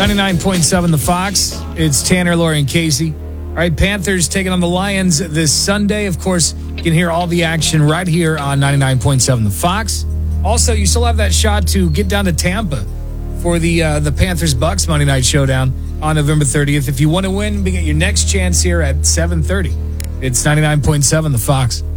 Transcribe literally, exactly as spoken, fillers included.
ninety-nine point seven The Fox. It's Tanner, Lori, and Casey. All right, Panthers taking on the Lions this Sunday. Of course, you can hear all the action right here on ninety-nine point seven The Fox. Also, you still have that shot to get down to Tampa for the uh, the Panthers-Bucks Monday Night Showdown on November thirtieth. If you want to win, we get your next chance here at seven thirty. It's ninety-nine point seven The Fox.